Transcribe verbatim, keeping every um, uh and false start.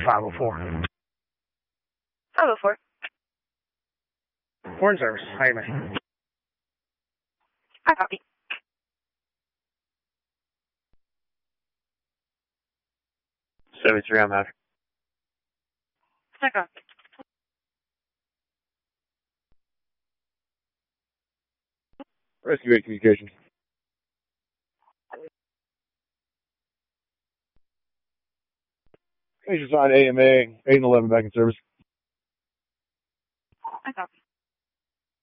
five oh four. five oh four. Foreign service. How you man? I copy. seventy-three, I'm after. I copy. Rescue eight communications. Major sign A M A, eight and eleven back in service. I copy.